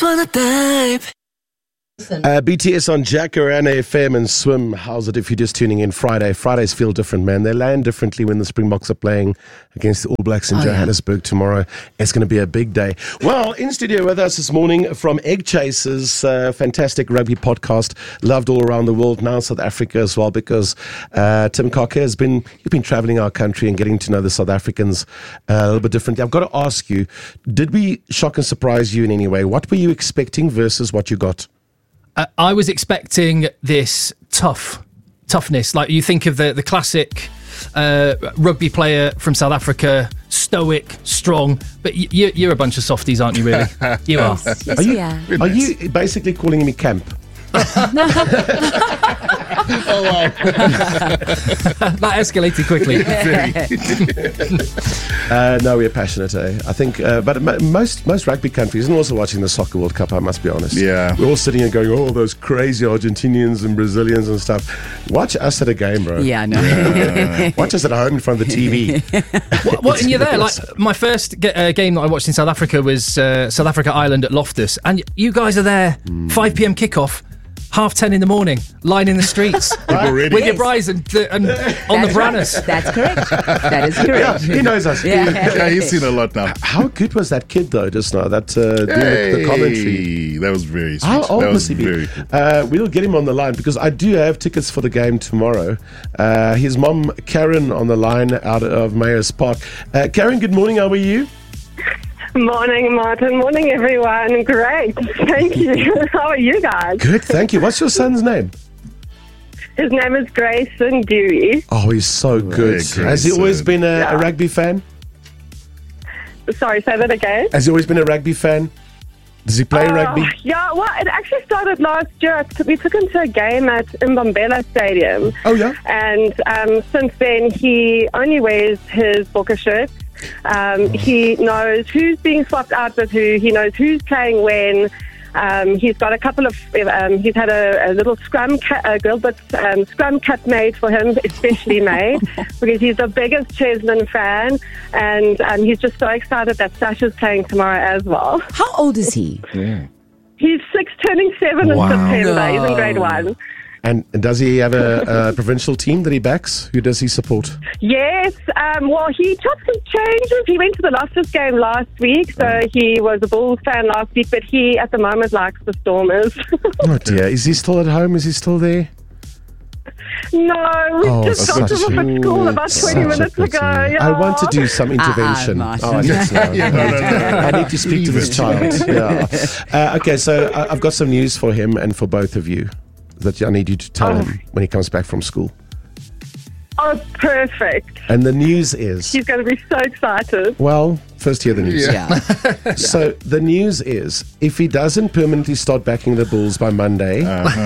BTS on Jacaranda FM and Swim. How's it if you're just tuning in Friday? Fridays feel different, man. They land differently when the Springboks are playing against the All Blacks in Johannesburg tomorrow. It's going to be a big day. Well, in studio with us this morning from Egg Chasers, fantastic rugby podcast, loved all around the world, now South Africa as well, because Tim Cocker you've been traveling our country and getting to know the South Africans a little bit differently. I've got to ask you, did we shock and surprise you in any way? What were you expecting versus what you got? I was expecting this toughness. Like you think of the classic rugby player from South Africa, stoic, strong. But you're a bunch of softies, aren't you? Really, you are. Yes, Are you basically calling me camp? Oh, wow. That escalated quickly. No, we're passionate, eh? I think, but most rugby countries, and also watching the Soccer World Cup, I must be honest. Yeah. We're all sitting and going, oh, those crazy Argentinians and Brazilians and stuff. Watch us at a game, bro. Yeah, I know. Watch us at home in front of the TV. What, and you're there. Like my first game that I watched in South Africa was South Africa Ireland at Loftus, and you guys are there. 5 p.m. kickoff. 10:30 in the morning, lying in the streets with your brides and on the Branners. That's correct. That is correct. He knows us. Yeah, he's seen a lot now. How good was that kid, though, just now? That doing the commentary. That was very sweet. How old that must he be? We'll get him on the line because I do have tickets for the game tomorrow. His mom, Karen, on the line out of Mayors Park. Karen, good morning. How are you? Morning, Martin. Morning, everyone. Great. Thank you. How are you guys? Good, thank you. What's your son's name? His name is Grayson Dewey. Oh, he's so good. Grayson. Has he always been a rugby fan? Sorry, say that again. Has he always been a rugby fan? Does he play rugby? Yeah, well, it actually started last year. We took him to a game at Mbombela Stadium. Oh, yeah? And since then, he only wears his Bokke shirt. He knows who's being swapped out with who. He knows who's playing when. He's got a couple of. He's had a little scrum cap made for him, especially made because he's the biggest Cheslin fan, and he's just so excited that Sasha's playing tomorrow as well. How old is he? Yeah. He's 6, turning 7 in September. He's in grade 1. And does he have a provincial team that he backs? Who does he support? Yes, well, he chops and changes. He went to the Loftus game last week, so he was a Bulls fan last week, but he, at the moment, likes the Stormers. Oh, dear. Is he still at home? Is he still there? No, we just dropped him off at school about 20 minutes ago. Yeah. I want to do some intervention. I need to speak to this child. Yeah. Okay, so I've got some news for him and for both of you that I need you to tell him when he comes back from school. Oh, perfect. And the news is... He's going to be so excited. Well, first hear the news. Yeah. So the news is, if he doesn't permanently start backing the Bulls by Monday,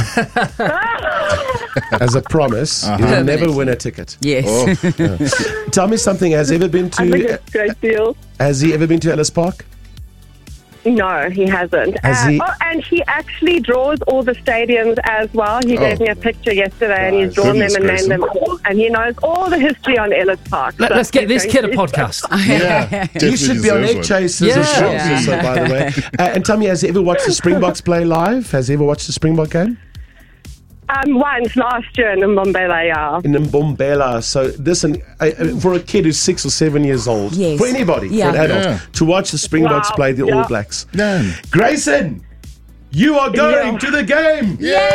as a promise, he'll never win a ticket. Yes. Tell me something. Has he ever been I think it's a great deal. Has he ever been to Ellis Park? No, he hasn't. And he actually draws all the stadiums as well. He gave me a picture yesterday, and he's drawn them and named them all. And he knows all the history on Ellis Park. Let's get this kid a podcast. You should be on Egg Chasers as well, also, by the way. And tell me, has he ever watched the Springboks play live? Has he ever watched the Springbok game? Once last year in Mbombela, yeah. In Mbombela. So listen, for a kid who's 6 or 7 years old, for anybody, for an adult, to watch the Springboks play the All Blacks. Yeah. Grayson, you are going to the game.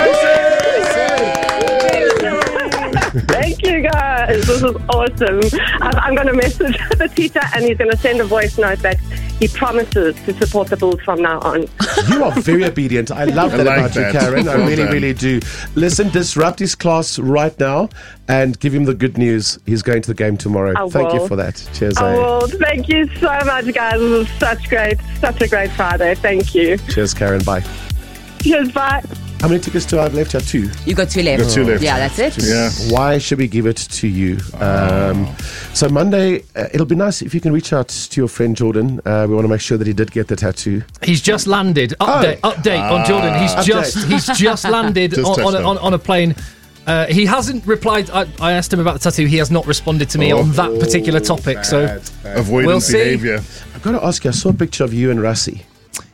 Grayson! Thank you, guys. This is awesome. I'm going to message the teacher, and he's going to send a voice note that he promises to support the Bulls from now on. You are very obedient. I love that about you, Karen. I really do. Listen, disrupt his class right now and give him the good news. He's going to the game tomorrow. Thank you for that. Cheers. Well, thank you so much, guys. This is such a great Friday. Thank you. Cheers, Karen. Bye. Cheers, bye. How many tickets do I have left? 2. You got 2 left. Yeah, that's it. Yeah. Why should we give it to you? So Monday, it'll be nice if you can reach out to your friend Jordan. We want to make sure that he did get the tattoo. He's just landed. Update on Jordan. He's just landed on a plane. He hasn't replied. I asked him about the tattoo. He has not responded to me on that particular topic. So avoidance behavior. I've got to ask you, I saw a picture of you and Rassie.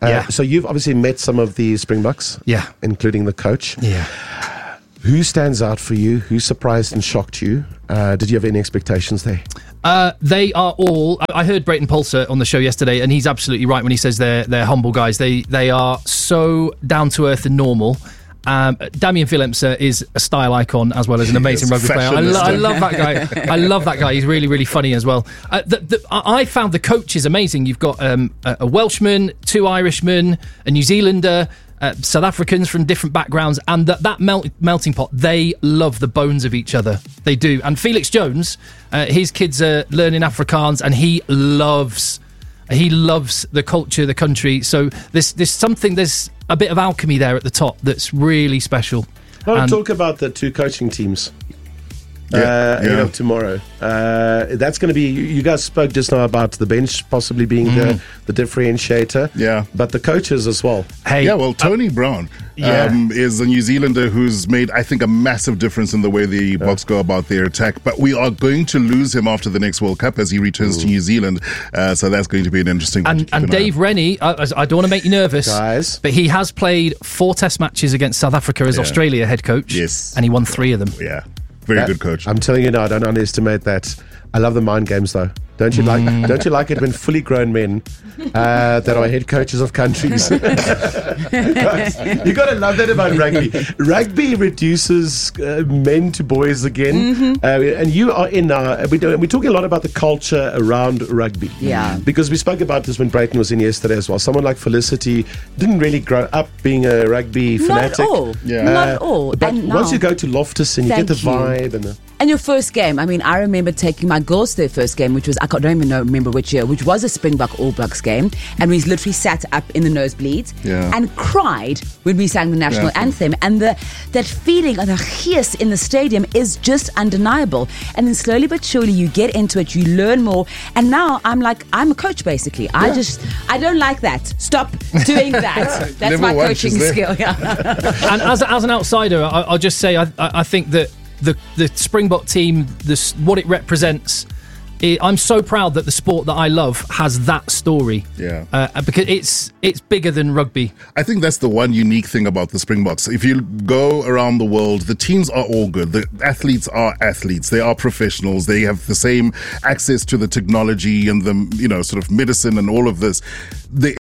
So you've obviously met some of the Springboks, including the coach. Yeah. Who stands out for you? Who surprised and shocked you? Did you have any expectations there? They are all. I heard Brayton Pulser on the show yesterday, and he's absolutely right when he says they're humble guys. They are so down to earth and normal. Damian Phillips is a style icon as well as an amazing rugby player. I love that guy. I love that guy. He's really, really funny as well. I found the coaches amazing. You've got a Welshman, 2 Irishmen, a New Zealander, South Africans from different backgrounds, and that melting pot, they love the bones of each other. They do. And Felix Jones, his kids are learning Afrikaans, and he loves the culture, the country. So there's a bit of alchemy there at the top that's really special. Well, talk about the 2 coaching teams. Ahead of tomorrow. That's going to be. You guys spoke just now about the bench possibly being the differentiator. Yeah, but the coaches as well. Hey, well, Tony Brown is a New Zealander who's made, I think, a massive difference in the way the Boks go about their attack. But we are going to lose him after the next World Cup as he returns to New Zealand. So that's going to be an interesting one. And Dave Rennie, I don't want to make you nervous, guys, but he has played 4 Test matches against South Africa as Australia head coach. Yes, and he won 3 of them. Yeah. Very good coach. I'm telling you now, don't underestimate that. I love the mind games though. Don't you like it when fully grown men that are head coaches of countries? You got to love that about rugby. Rugby reduces men to boys again, and you are in. We're talking a lot about the culture around rugby. Yeah, because we spoke about this when Brayton was in yesterday as well. Someone like Felicity didn't really grow up being a rugby fanatic. Not all. Not all. But once you go to Loftus and you get the vibe and your first game, I mean, I remember taking my girls to their first game, which was, I don't even remember which year, which was a Springbok All Blacks game. And we literally sat up in the nosebleeds and cried when we sang the national anthem. And that feeling of the hiss in the stadium is just undeniable. And then slowly but surely you get into it, you learn more. And now I'm a coach basically. I don't like that. Stop doing that. That's my coaching skill. And as an outsider, I'll just say I think that the Springbok team, what it represents, I'm so proud that the sport that I love has that story. Yeah. Because it's bigger than rugby. I think that's the one unique thing about the Springboks. If you go around the world, the teams are all good. The athletes are athletes. They are professionals. They have the same access to the technology and the sort of medicine and all of this. They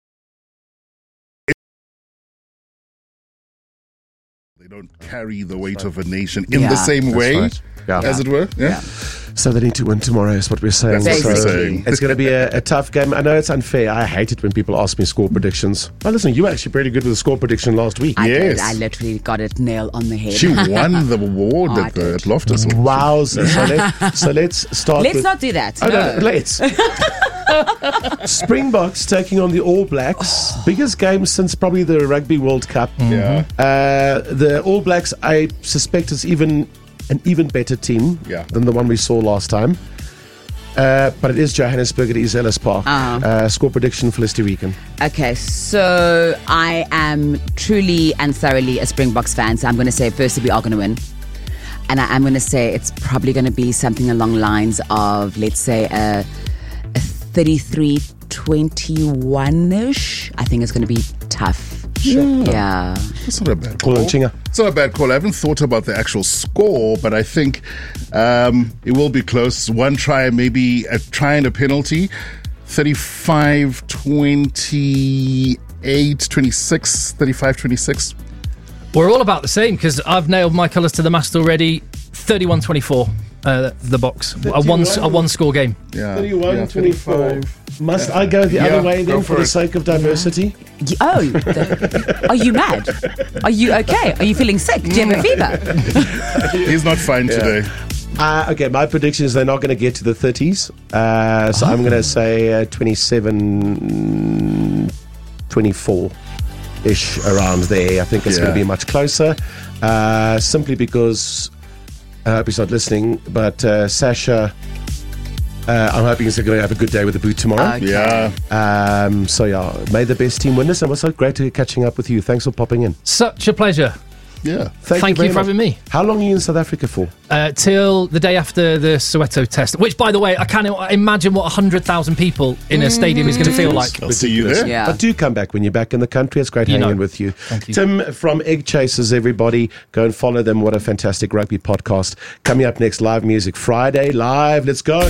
don't carry the weight of a nation in the same way, as it were. Yeah. So they need to win tomorrow is what we're saying. That's what we're saying. It's going to be a tough game. I know it's unfair. I hate it when people ask me score predictions. Well, listen, you were actually pretty good with the score prediction last week. I did. I literally got it nail on the head. She won the award at Loftus. Wow. So let's start Let's not do that. No, let's. Springboks taking on the All Blacks. Biggest game since probably the Rugby World Cup. Yeah. The All Blacks, I suspect, is an even better team than the one we saw last time. But it is Johannesburg, it is Ellis Park. Score prediction, Felicity Weekend. Okay, so I am truly and thoroughly a Springboks fan, so I'm going to say firstly we are going to win. And I'm going to say it's probably going to be something along the lines of, let's say, a 33-21-ish. I think it's going to be tough. Yeah. That's not a bad call. It's not a bad call. I haven't thought about the actual score, but I think it will be close. One try, maybe a try and a penalty. 35-28, 26, 35-26. We're all about the same because I've nailed my colours to the mast already. 31-24. The box. A one score game. Yeah. 31-24. Must I go the other way then for the sake of diversity? Are you mad? Are you okay? Are you feeling sick? Do you have a fever? He's not fine today. Okay, my prediction is they're not going to get to the 30s. So I'm going to say 27-24-ish around there. I think it's going to be much closer. Simply because I hope he's not listening, but Sasha, I'm hoping he's going to have a good day with the boot tomorrow. Okay. Yeah. May the best team win this, and it was so great to catching up with you. Thanks for popping in. Such a pleasure. Yeah. Thank you for having me. How long are you in South Africa for? Till the day after the Soweto test, which, by the way, I can't imagine what 100,000 people in a stadium is going to feel like. I'll see you there. Yeah. But do come back when you're back in the country. It's great hanging with you. Thank you. Tim from Egg Chasers, everybody. Go and follow them. What a fantastic rugby podcast. Coming up next, Live Music Friday. Live. Let's go.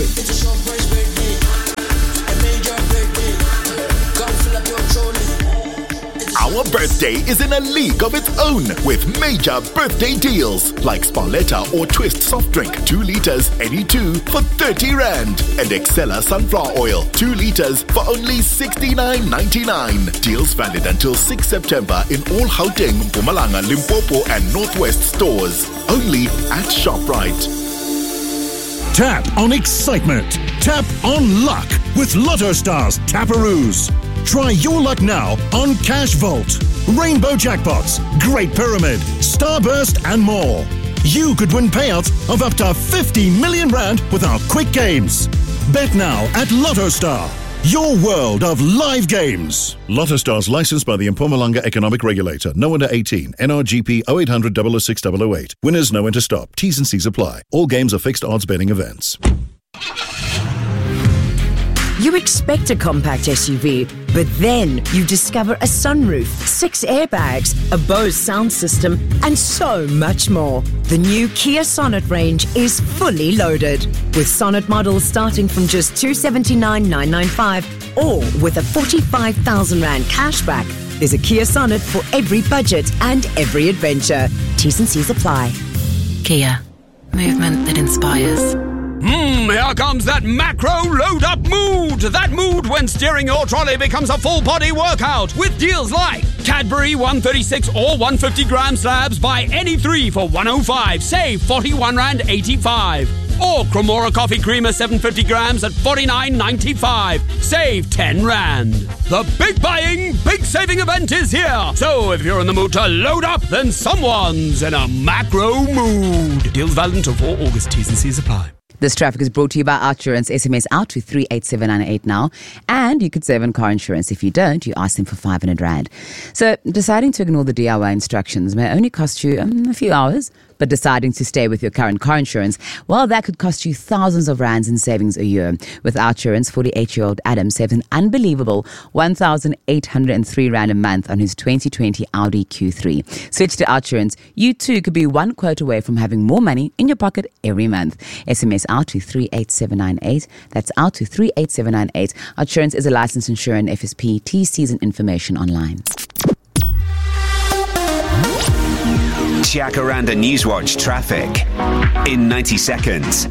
Our birthday is in a league of its own with major birthday deals like Sparletta or Twist soft drink 2 liters any 2 for 30 Rand and Excella sunflower oil 2 liters for only 69.99. Deals valid until 6 September in all Gauteng, Mpumalanga, Limpopo and Northwest stores. Only at ShopRite. Tap on excitement. Tap on luck with Lotto Stars Taparoos. Try your luck now on Cash Vault, Rainbow Jackpots, Great Pyramid, Starburst and more. You could win payouts of up to 50 million Rand with our quick games. Bet now at Lotto Star, your world of live games. Lotto Stars licensed by the Mpumalanga Economic Regulator. No under 18. NRGP 0800 006 008. Winners know when to stop. T's and C's apply. All games are fixed odds betting events. You expect a compact SUV, but then you discover a sunroof, 6 airbags, a Bose sound system, and so much more. The new Kia Sonet range is fully loaded, with Sonet models starting from just 279,995 or with a 45,000 Rand cashback. There's a Kia Sonet for every budget and every adventure. T's and C's apply. Kia, movement that inspires. Here comes that macro load-up mood. That mood when steering your trolley becomes a full-body workout with deals like Cadbury 136 or 150 gram slabs. Buy any 3 for 105. Save 41 Rand 85. Or Cremora coffee creamer 750 grams at 49.95. Save 10 Rand. The big buying, big saving event is here. So if you're in the mood to load up, then someone's in a macro mood. Deals valid until 4 August. T's and C's apply. This traffic is brought to you by Outsurance. SMS out to 38798 now. And you could save on car insurance. If you don't, you ask them for 500 Rand. So deciding to ignore the DIY instructions may only cost you a few hours. But deciding to stay with your current car insurance, well, that could cost you thousands of Rands in savings a year. With Outsurance, 48-year-old Adam saves an unbelievable 1,803 Rand a month on his 2020 Audi Q3. Switch to Outsurance. You too could be one quote away from having more money in your pocket every month. SMS out to 38798. That's out to 38798. Outsurance is a licensed insurer and FSP. TCs and information online. Jacaranda Newswatch traffic in 90 seconds.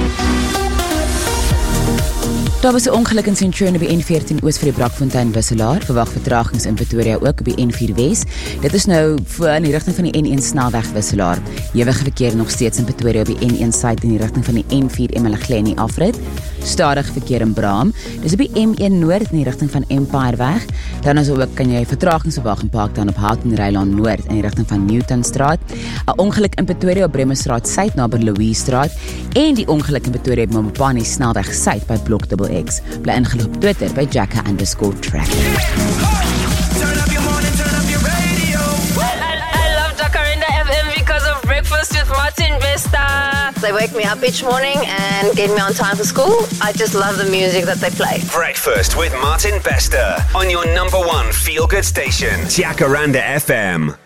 Daar was 'n ongeluk in Centurion op die N14 oos vir die Brakfontein wisselaar. Verwag vertragings in Pretoria ook op die N4 Wes. Dit is nou in die rigting van die N1 snelweg wisselaar. Ewige verkeer nog steeds in Pretoria op die N1 suid in die rigting van die N4 eMalahleni afrit. Stadig verkeer in Braam. Dis op die M1 noord in die rigting van Empireweg. Dan is ook kan jy vertragings verwag in Parktown op Houghton Rylaan noord in die rigting van Newtonstraat. 'n Ongeluk in Pretoria op Bremerstraat suid naby Louisstraat en die ongeluk in Pretoria op Mopani snelweg suid by Blok X. Bly ingelog op Twitter by Jacka_track. I love Jacaranda FM because of Breakfast with Martin Bester. They wake me up each morning and get me on time for school. I just love the music that they play. Breakfast with Martin Bester on your number 1 feel-good station, Jacaranda FM.